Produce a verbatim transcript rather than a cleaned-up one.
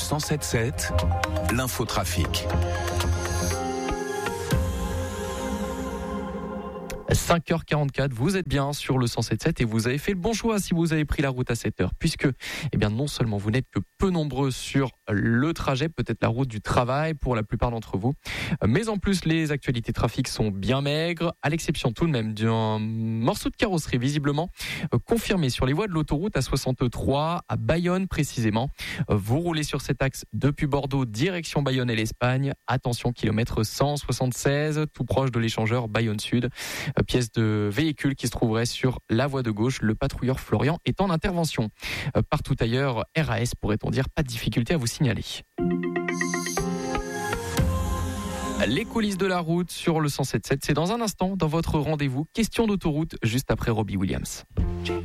cent sept sept, l'infotrafic. cinq heures quarante-quatre, vous êtes bien sur le cent sept sept et vous avez fait le bon choix si vous avez pris la route à sept heures, puisque eh bien, non seulement vous n'êtes que peu nombreux sur le trajet, peut-être la route du travail pour la plupart d'entre vous, mais en plus les actualités trafic sont bien maigres, à l'exception tout de même d'un morceau de carrosserie visiblement confirmé sur les voies de l'autoroute A soixante-trois à Bayonne précisément. Vous roulez sur cet axe depuis Bordeaux direction Bayonne et l'Espagne, attention kilomètre cent soixante-seize, tout proche de l'échangeur Bayonne Sud. Pièce de véhicule qui se trouverait sur la voie de gauche. Le patrouilleur Florian est en intervention. Partout ailleurs, R A S pourrait-on dire, pas de difficulté à vous signaler. Les coulisses de la route sur le cent sept sept, c'est dans un instant dans votre rendez-vous question d'autoroute juste après Robbie Williams.